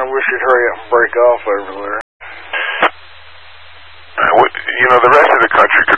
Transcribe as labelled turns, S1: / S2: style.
S1: kind of wish he'd hurry up and break off over there.
S2: You know, the rest of the country